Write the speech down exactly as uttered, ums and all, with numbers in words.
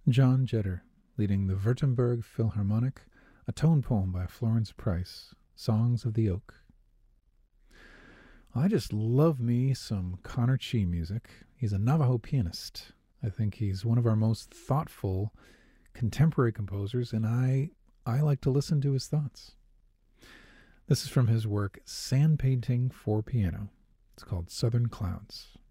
John Jetter, leading the Württemberg Philharmonic, a tone poem by Florence Price, Songs of the Oak. I just love me some Connor Chi music. He's a Navajo pianist. I think he's one of our most thoughtful contemporary composers, and I, I like to listen to his thoughts. This is from his work Sand Painting for Piano. It's called Southern Clouds.